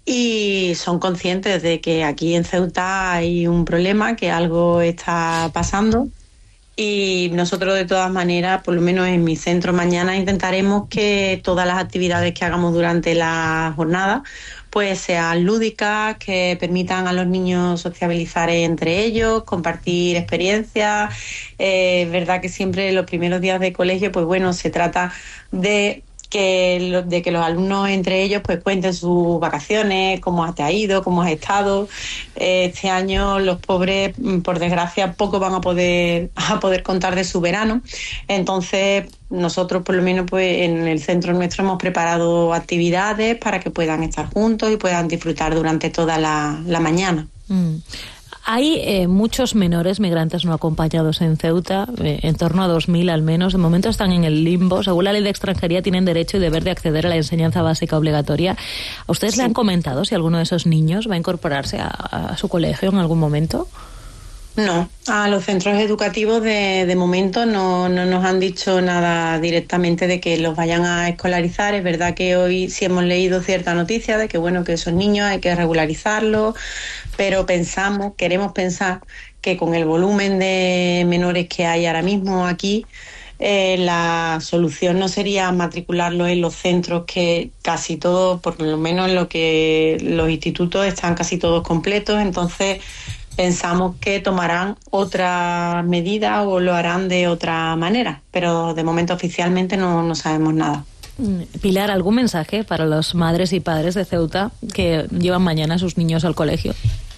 y son conscientes de que aquí en Ceuta hay un problema, que algo está pasando. Y nosotros, de todas maneras, por lo menos en mi centro mañana, intentaremos que todas las actividades que hagamos durante la jornada pues sean lúdicas, que permitan a los niños sociabilizar entre ellos, compartir experiencias. Es verdad que siempre los primeros días de colegio, pues bueno, se trata de que los alumnos entre ellos pues cuenten sus vacaciones, cómo te ha ido, cómo has estado. Este año los pobres, por desgracia, poco van a poder contar de su verano. Entonces, nosotros por lo menos pues en el centro nuestro hemos preparado actividades para que puedan estar juntos y puedan disfrutar durante toda la mañana. Hay muchos menores migrantes no acompañados en Ceuta, en torno a 2.000 al menos. De momento están en el limbo. Según la ley de extranjería tienen derecho y deber de acceder a la enseñanza básica obligatoria. ¿A ustedes Sí. le han comentado si alguno de esos niños va a incorporarse a su colegio en algún momento? No, a los centros educativos de momento no nos han dicho nada directamente de que los vayan a escolarizar. Es verdad que hoy sí hemos leído cierta noticia de que bueno, que esos niños hay que regularizarlos, pero queremos pensar que con el volumen de menores que hay ahora mismo aquí, la solución no sería matricularlos en los centros, que casi todos, por lo menos en lo que los institutos están casi todos completos. Entonces pensamos que tomarán otra medida o lo harán de otra manera, pero de momento oficialmente no sabemos nada. Pilar, ¿algún mensaje para los madres y padres de Ceuta que llevan mañana a sus niños al colegio?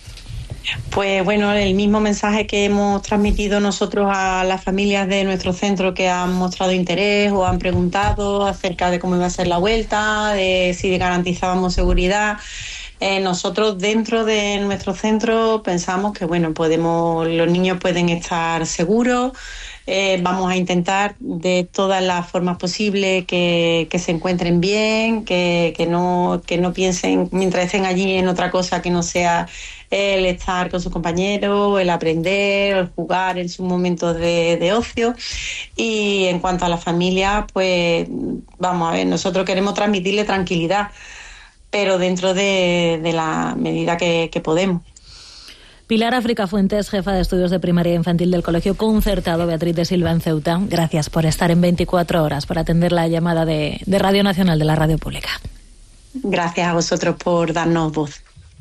Pues bueno, el mismo mensaje que hemos transmitido nosotros a las familias de nuestro centro que han mostrado interés o han preguntado acerca de cómo iba a ser la vuelta, de si garantizábamos seguridad. Nosotros dentro de nuestro centro pensamos que bueno, los niños pueden estar seguros. Vamos a intentar de todas las formas posibles que se encuentren bien, que no piensen mientras estén allí en otra cosa que no sea el estar con sus compañeros, el aprender, el jugar en sus momentos de ocio. Y en cuanto a la familia, pues vamos a ver, nosotros queremos transmitirle tranquilidad, pero dentro de la medida que podemos. Pilar África Fuentes, jefa de estudios de primaria infantil del Colegio Concertado Beatriz de Silva en Ceuta. Gracias por estar en 24 horas, por atender la llamada de Radio Nacional, de la Radio Pública. Gracias a vosotros por darnos voz.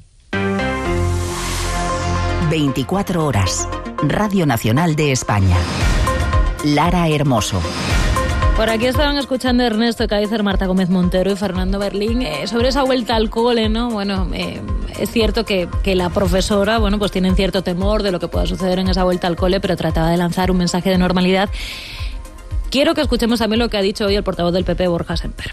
24 horas. Radio Nacional de España. Lara Hermoso. Por aquí estaban escuchando a Ernesto Kaiser, Marta Gómez Montero y Fernando Berlín sobre esa vuelta al cole, ¿no? Bueno, es cierto que la profesora, bueno, pues tienen cierto temor de lo que pueda suceder en esa vuelta al cole, pero trataba de lanzar un mensaje de normalidad. Quiero que escuchemos también lo que ha dicho hoy el portavoz del PP, Borja Semper.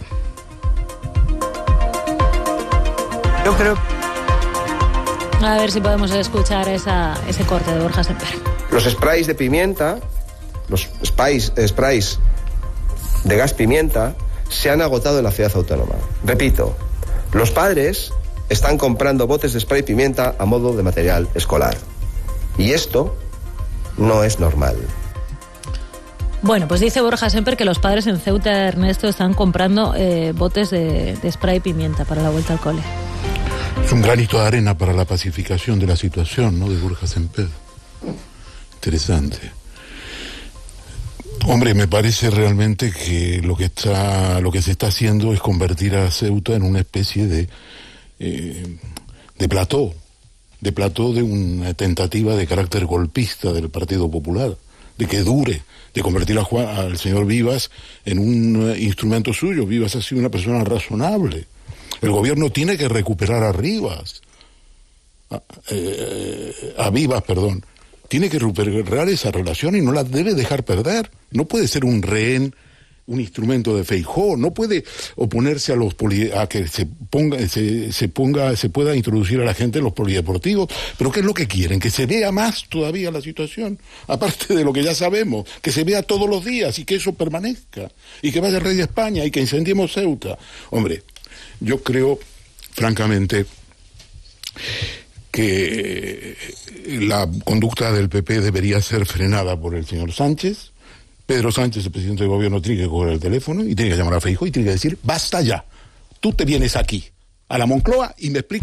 Yo creo... A ver si podemos escuchar ese corte de Borja Semper. Los sprays de pimienta, los sprays de gas pimienta se han agotado en la ciudad autónoma. Repito, los padres están comprando botes de spray pimienta a modo de material escolar. Y esto no es normal. Bueno, pues dice Borja Semper que los padres en Ceuta, Ernesto, están comprando botes de spray pimienta para la vuelta al cole. Es un granito de arena para la pacificación de la situación, ¿no?, de Borja Semper. Interesante. Hombre, me parece realmente que lo que se está haciendo es convertir a Ceuta en una especie de plató de una tentativa de carácter golpista del Partido Popular, de que dure, de convertir al señor Vivas en un instrumento suyo. Vivas ha sido una persona razonable. El gobierno tiene que recuperar a Vivas, tiene que recuperar esa relación y no la debe dejar perder. No puede ser un rehén, un instrumento de Feijóo. No puede oponerse a que se pueda introducir a la gente en los polideportivos. Pero ¿qué es lo que quieren? Que se vea más todavía la situación, aparte de lo que ya sabemos, que se vea todos los días y que eso permanezca, y que vaya el rey de España y que incendiemos Ceuta. Hombre, yo creo, francamente, que la conducta del PP debería ser frenada por el señor Sánchez. Pedro Sánchez, el presidente del gobierno, tiene que coger el teléfono y tiene que llamar a Feijóo y tiene que decir: basta ya, tú te vienes aquí, a la Moncloa, y me explicas